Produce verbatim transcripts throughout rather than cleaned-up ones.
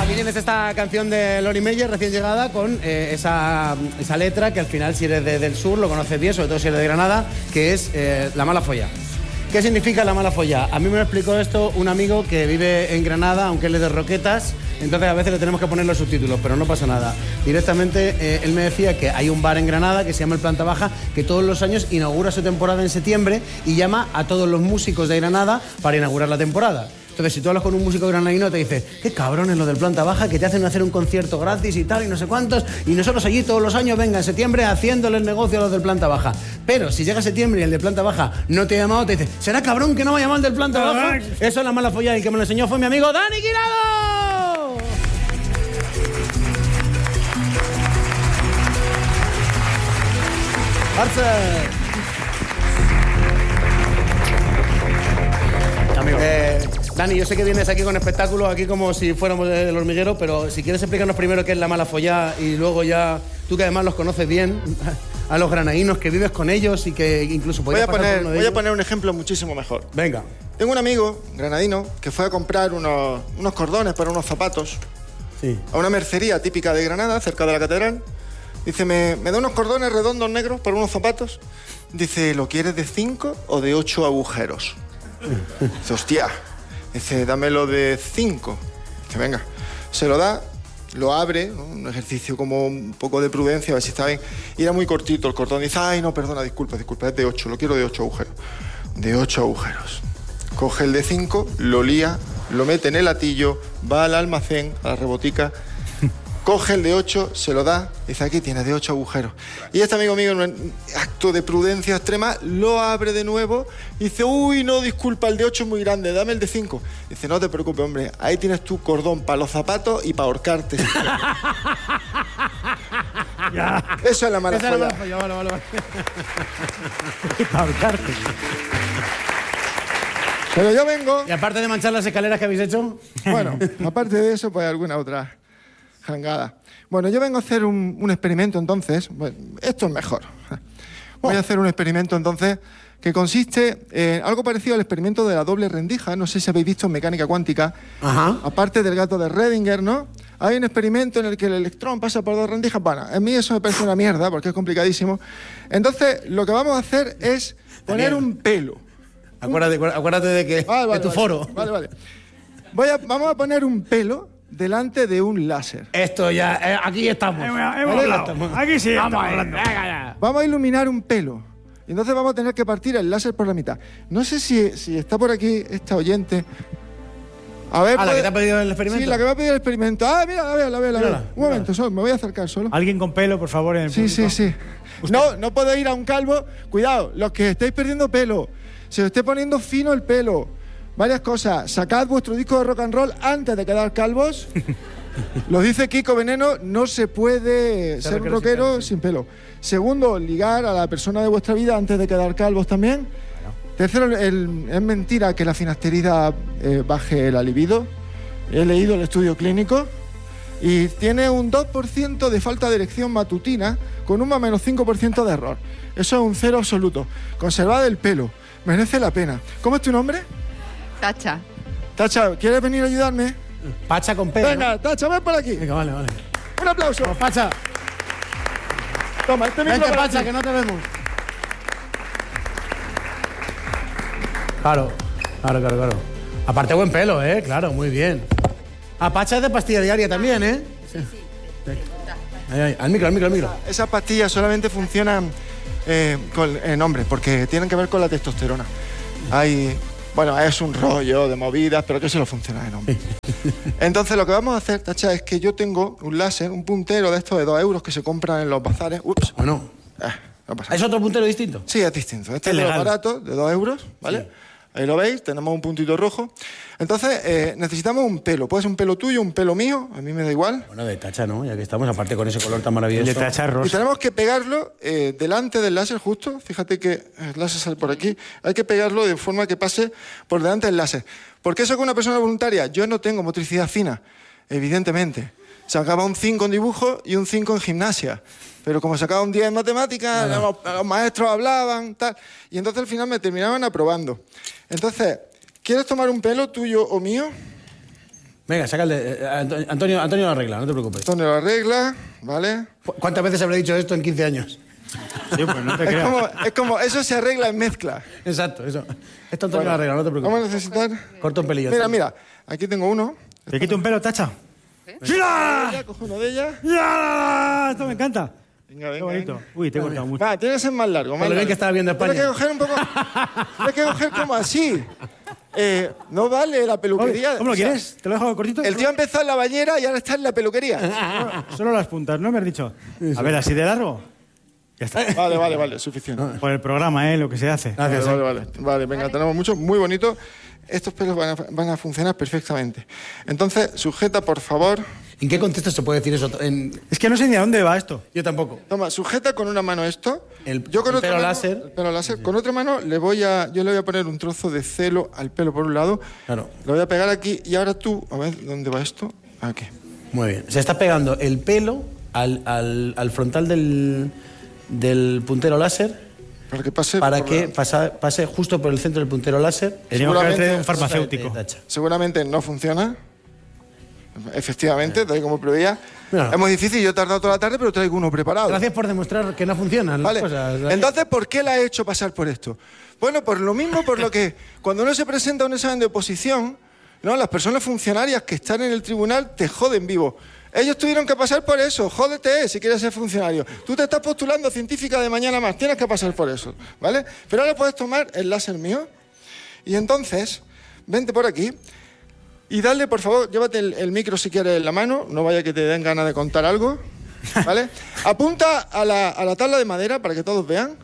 Aquí tienes esta canción de Lori Meyer, recién llegada, con eh, esa, esa letra que al final, si eres de, del sur, lo conoces bien, sobre todo si eres de Granada, que es eh, La mala folla. ¿Qué significa la mala folla? A mí me lo explicó esto un amigo que vive en Granada, aunque él es de Roquetas, entonces a veces le tenemos que poner los subtítulos, pero no pasa nada. Directamente, eh, él me decía que hay un bar en Granada que se llama El Planta Baja, que todos los años inaugura su temporada en septiembre y llama a todos los músicos de Granada para inaugurar la temporada. Entonces, si tú hablas con un músico granadino, te dice, qué cabrones lo del Planta Baja, que te hacen hacer un concierto gratis y tal, y no sé cuántos, y nosotros allí todos los años, venga, en septiembre, haciéndoles negocio a los del Planta Baja. Pero si llega septiembre y el del Planta Baja no te ha llamado, te dice, ¿será cabrón que no me ha llamado el del Planta Baja? Eso es la mala folla, y el que me lo enseñó fue mi amigo Dani Guirado. ¡Arce! Amigo. Eh, Dani, yo sé que vienes aquí con espectáculos, aquí como si fuéramos del hormiguero, pero si quieres explicarnos primero qué es la mala follá y luego ya, tú que además los conoces bien, a los granadinos, que vives con ellos y que incluso podías voy a poner, pasar por uno de Voy a ellos. poner un ejemplo muchísimo mejor. Venga. Tengo un amigo granadino que fue a comprar unos, unos cordones para unos zapatos sí. a una mercería típica de Granada, cerca de la catedral. Dice, ¿me, me da unos cordones redondos negros para unos zapatos? Dice, ¿lo quieres de cinco o de ocho agujeros? Dice, hostia. Dice, dámelo de cinco. Dice, venga. Se lo da, lo abre, ¿no? Un ejercicio como un poco de prudencia, a ver si está bien. Y era muy cortito el cordón. Dice, ay, no, perdona, disculpa, disculpa, es de ocho, lo quiero de ocho agujeros. De ocho agujeros. Coge el de cinco, lo lía, lo mete en el latillo, va al almacén, a la rebotica, coge el de ocho, se lo da, dice, aquí tienes de ocho agujeros. Y este amigo mío, en un acto de prudencia extrema, lo abre de nuevo y dice, uy, no, disculpa, el de ocho es muy grande, dame el de cinco. Dice, no te preocupes, hombre, ahí tienes tu cordón para los zapatos y para ahorcarte. Ya. Eso es la mala Esa es la folla. mala folla, vale, vale, vale. Para ahorcarte. Pero yo vengo... Y aparte de manchar las escaleras que habéis hecho... Bueno, aparte de eso, pues alguna otra jangada. Bueno, yo vengo a hacer un, un experimento entonces. Bueno, esto es mejor. Voy a hacer un experimento entonces que consiste en algo parecido al experimento de la doble rendija. No sé si habéis visto en mecánica cuántica. Ajá. Aparte del gato de Schrödinger, ¿no? Hay un experimento en el que el electrón pasa por dos rendijas. Bueno, a mí eso me parece una mierda porque es complicadísimo. Entonces, lo que vamos a hacer es poner un pelo. Acuérdate, acuérdate de que Vale, vale, de tu vale. foro. Vale, vale. Voy a, vamos a poner un pelo delante de un láser. Esto ya, eh, aquí estamos. Hemos, hemos Vale, hablado. estamos. Aquí sí Vamos estamos ahí, hablando. venga ya. Vamos a iluminar un pelo. Y entonces vamos a tener que partir el láser por la mitad. No sé si, si está por aquí esta oyente. A ver, Ah, la puede- que te ha pedido el experimento. Sí, la que me ha pedido el experimento. Ah, mira, la veo, la veo, la veo. Mírala, Un momento, solo, me voy a acercar solo. Alguien con pelo, por favor, en el Sí, sí, público. sí. No, no puedo ir a un calvo. Cuidado, los que estáis perdiendo pelo, se os esté poniendo fino el pelo. Varias cosas. Sacad vuestro disco de rock and roll antes de quedar calvos. Lo dice Kiko Veneno, no se puede ser un rockero sin rockero pelo, sí. sin pelo. Segundo, ligar a la persona de vuestra vida antes de quedar calvos también. Tercero, el- es mentira que la finasterida eh, baje la libido. He leído el estudio clínico. Y tiene un dos por ciento de falta de erección matutina con un más o menos cinco por ciento de error. Eso es un cero absoluto. Conservad el pelo. Merece la pena. ¿Cómo es tu nombre? Tacha. Tacha, ¿quieres venir a ayudarme? Pacha con pelo. Venga, Tacha, ven por aquí. Venga, vale, vale. Un aplauso. Vamos, Pacha. Toma, este micro Vente, para Pacha, ti. que no te vemos. Claro, claro, claro, claro. Aparte buen pelo, ¿eh? Claro, muy bien. A Pacha es de pastilla diaria también, ¿eh? Sí, sí. Ahí, ahí. Al micro, al micro, al micro. Esas pastillas solamente funcionan eh, con, en hombres porque tienen que ver con la testosterona. Hay, bueno, es un rollo de movidas, pero que solo funciona en hombres. Entonces lo que vamos a hacer, Tacha, es que yo tengo un láser, un puntero de estos de dos euros que se compran en los bazares. Ups. Bueno, Eh, no pasa nada. ¿es otro puntero distinto? Sí, es distinto. Este Es es de los legal. baratos, de dos euros, ¿vale? Ahí lo veis, tenemos un puntito rojo. Entonces, eh, necesitamos un pelo. Puede ser un pelo tuyo, un pelo mío, a mí me da igual. Bueno, de Tacha, ¿no? Ya que estamos, aparte con ese color tan maravilloso. El de Tacha Y rosa. tenemos que pegarlo eh, delante del láser justo. Fíjate que el láser sale por aquí. Hay que pegarlo de forma que pase por delante del láser. ¿Por qué eso con una persona voluntaria? Yo no tengo motricidad fina, evidentemente. Sacaba un cinco en dibujo y un cinco en gimnasia. Pero como sacaba un diez en matemáticas, los, los maestros hablaban, tal. Y entonces al final me terminaban aprobando. Entonces, ¿quieres tomar un pelo tuyo o mío? Venga, saca el de... eh, Antonio, Antonio lo arregla, no te preocupes. Antonio lo arregla, ¿vale? ¿Cuántas veces habré dicho esto en quince años? Sí, pues no te Es creas. como, es como, eso se arregla en mezcla. Exacto, eso. Esto Antonio Bueno, lo arregla, no te preocupes. Vamos a necesitar... Corta un pelillo. Mira, Antonio. mira, aquí tengo uno. ¿Te quito un pelo, tacha? ¡Mira! Ya, cojo uno de ellas. ¡Ya! Esto me encanta. Venga, Qué venga, bonito. venga. Uy, te he cortado mucho. Va, tiene que ser más largo, más Por lo bien largo. que estaba viendo España. Tienes que coger un poco... Tienes que coger como así. Eh, no vale la peluquería. ¿Cómo lo O sea, quieres? ¿Te lo dejo cortito? El tío ha empezado en la bañera y ahora está en la peluquería. Solo las puntas, ¿no me has dicho? A ver, así de largo. Ya está. Vale, vale, vale, suficiente. Por el programa, ¿eh? Lo que se hace. Vale, Gracias. vale, vale. Vale, venga, tenemos muchos, muy bonitos. Estos pelos van a, van a funcionar perfectamente. Entonces, sujeta, por favor. ¿En qué contexto se puede decir eso? En... Es que no sé ni a dónde va esto. Yo tampoco. Toma, sujeta con una mano esto. El- yo con el otra pelo mano- láser. El pelo láser. Con otra mano le voy a, yo le voy a poner un trozo de celo al pelo por un lado. Claro. Lo voy a pegar aquí y ahora tú, a ver, ¿dónde va esto? Aquí. Muy bien. Se está pegando el pelo al, al, al frontal del, del puntero láser Para que pase. para por que la- pasa- pase justo por el centro del puntero láser. Teníamos que haber Seguramente- traído un farmacéutico. Eh, tacha. Seguramente no funciona. Efectivamente, tal y como preveía. Mira. Es muy difícil, yo he tardado toda la tarde, pero traigo uno preparado. Gracias por demostrar que no funcionan las Vale. cosas. Daniel. Entonces, ¿por qué la he hecho pasar por esto? Bueno, por lo mismo, por lo que cuando uno se presenta a un examen de oposición, ¿no? Las personas funcionarias que están en el tribunal te joden vivo. Ellos tuvieron que pasar por eso. Jódete si quieres ser funcionario. Tú te estás postulando a científica de mañana más. Tienes que pasar por eso, ¿vale? Pero ahora puedes tomar el láser mío y entonces, vente por aquí y dale, por favor, llévate el, el micro si quieres en la mano. No vaya que te den ganas de contar algo, ¿vale? Apunta a la, a la tabla de madera para que todos vean.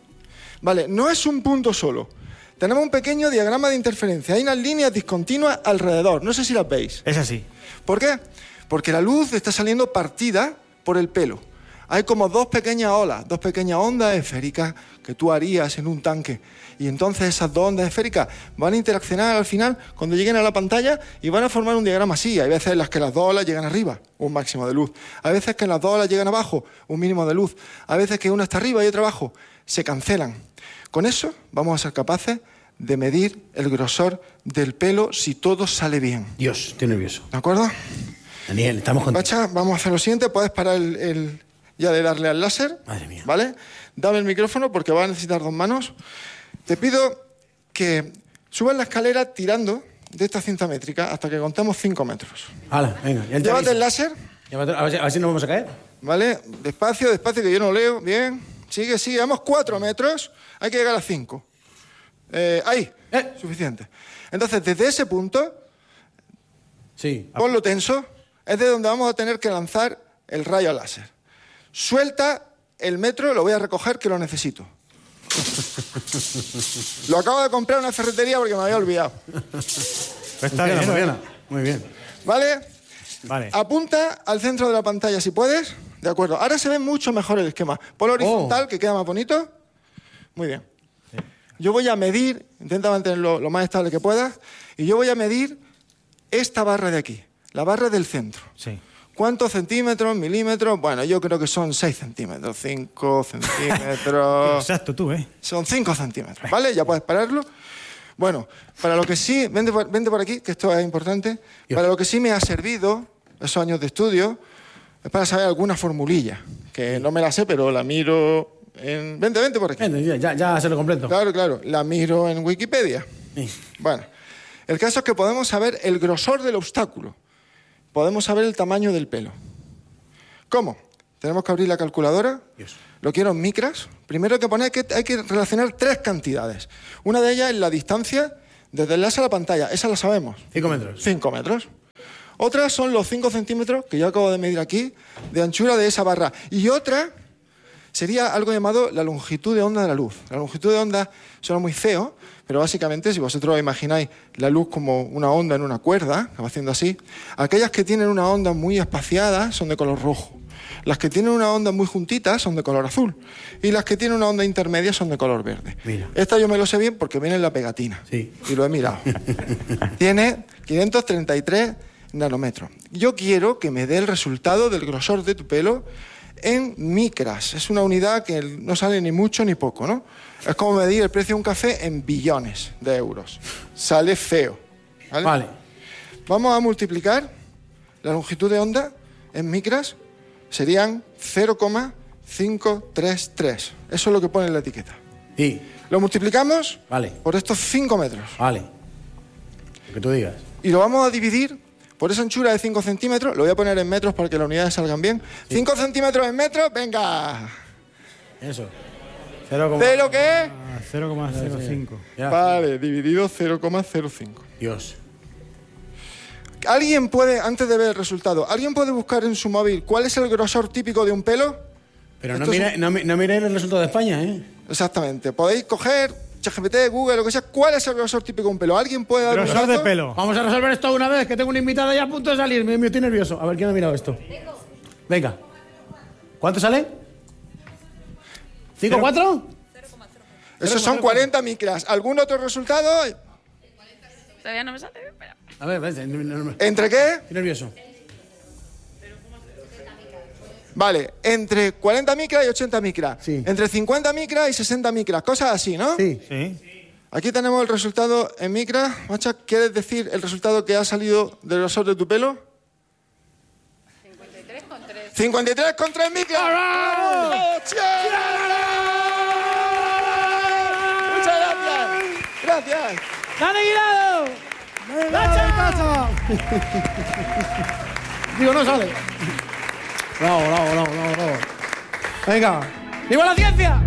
Vale, no es un punto solo. Tenemos un pequeño diagrama de interferencia. Hay unas líneas discontinuas alrededor. No sé si las veis. Es así. ¿Por qué? Porque la luz está saliendo partida por el pelo. Hay como dos pequeñas olas, dos pequeñas ondas esféricas que tú harías en un tanque. Y entonces esas dos ondas esféricas van a interaccionar al final cuando lleguen a la pantalla y van a formar un diagrama así. Hay veces en las que las dos olas llegan arriba, un máximo de luz. Hay veces que las dos olas llegan abajo, un mínimo de luz. Hay veces que una está arriba y otra abajo. Se cancelan. Con eso vamos a ser capaces de medir el grosor del pelo si todo sale bien. Dios, estoy nervioso. ¿De acuerdo? Daniel, estamos contigo. Pacha, vamos a hacer lo siguiente. Puedes parar el, el- ya de darle al láser. Madre mía. ¿Vale? Dame el micrófono porque vas a necesitar dos manos. Te pido que subas la escalera tirando de esta cinta métrica hasta que contemos cinco metros. Hala, venga. Ya te Llévate aviso. el láser, Llévate- A ver, si, a ver si no vamos a caer. ¿vale? Despacio, despacio, que yo no leo. Bien. Sigue, sigue. Vamos cuatro metros. Hay que llegar a cinco. Eh, ahí. Eh. Suficiente. Entonces, desde ese punto, Sí. ponlo tenso. Es de donde vamos a tener que lanzar el rayo láser. Suelta el metro, lo voy a recoger que lo necesito. Lo acabo de comprar en una ferretería porque me había olvidado. Pues está Funciona, bien, ¿no? funciona. Muy bien. ¿Vale? Vale. Apunta al centro de la pantalla si puedes. De acuerdo. Ahora se ve mucho mejor el esquema. Ponlo horizontal, que queda más bonito. Muy bien. Yo voy a medir, intenta mantenerlo lo más estable que puedas, y yo voy a medir esta barra de aquí, la barra del centro. Sí. ¿Cuántos centímetros, milímetros? Bueno, yo creo que son seis centímetros, cinco centímetros. Exacto, tú, ¿eh? Son cinco centímetros, ¿vale? Ya puedes pararlo. Bueno, para lo que sí, vente por, vente por aquí, que esto es importante. Para lo que sí me ha servido esos años de estudio es para saber alguna formulilla, que no me la sé, pero la miro en... Vente, vente por aquí. Venga, ya, ya, ya se lo completo. Claro, claro, la miro en Wikipedia. Sí. Bueno, el caso es que podemos saber el grosor del obstáculo. Podemos saber el tamaño del pelo. ¿Cómo? Tenemos que abrir la calculadora. Dios. Lo quiero en micras. Primero hay que poner que hay que relacionar tres cantidades. Una de ellas es la distancia desde el láser a la pantalla. Esa la sabemos. Cinco metros. Cinco metros. Otras son los cinco centímetros, que yo acabo de medir aquí, de anchura de esa barra. Y otra sería algo llamado la longitud de onda de la luz. La longitud de onda suena muy feo, pero básicamente, si vosotros imagináis la luz como una onda en una cuerda, que va haciendo así, aquellas que tienen una onda muy espaciada son de color rojo. Las que tienen una onda muy juntita son de color azul. Y las que tienen una onda intermedia son de color verde. Mira. Esta yo me lo sé bien porque viene en la pegatina. Sí. Y lo he mirado. Tiene quinientos treinta y tres nanómetros. Yo quiero que me dé el resultado del grosor de tu pelo en micras. Es una unidad que no sale ni mucho ni poco, ¿no? Es como medir el precio de un café en billones de euros. Sale feo. ¿Vale? Vale. vamos a multiplicar la longitud de onda en micras, serían cero coma quinientos treinta y tres. Eso es lo que pone en la etiqueta. Sí. Lo multiplicamos Vale. por estos cinco metros. Vale. Lo que tú digas. Y lo vamos a dividir por esa anchura de cinco centímetros. Lo voy a poner en metros para que las unidades salgan bien. Sí. cinco centímetros en metros, venga. Eso. ¿De lo que es? cero coma cero cinco. Vale, dividido cero coma cero cinco. Dios. ¿Alguien puede, antes de ver el resultado, alguien puede buscar en su móvil cuál es el grosor típico de un pelo? Pero no, mira, es... no, no miréis el resultado de España, ¿eh? Exactamente. Podéis coger ChatGPT, Google, lo que sea. ¿Cuál es el grosor típico de un pelo? ¿Alguien puede dar un grosor dato? de pelo. Vamos a resolver esto una vez, que tengo una invitada ya a punto de salir. Me, me estoy nervioso. A ver, ¿quién ha mirado esto? Venga. ¿Cuánto sale? ¿cinco, cuatro? Esos son cuarenta micras. ¿Algún otro resultado? Todavía no me sale. Espera. A ver, ves, no, no, no. ¿Entre qué? Estoy nervioso. Vale, entre cuarenta micras y ochenta micras. Sí. Entre cincuenta micras y sesenta micras. Cosas así, ¿no? Sí. Sí. Aquí tenemos el resultado en micras. Macha, ¿quieres decir el resultado que ha salido del grosor de tu pelo? cincuenta y tres con tres. cincuenta y tres con tres micras. ¡Bravo! Muchas gracias. Gracias. ¡Dale, Guirado! ¡Tacha! Digo, no sale. Bravo, bravo, bravo, bravo, bravo. Venga. ¡Viva la ciencia!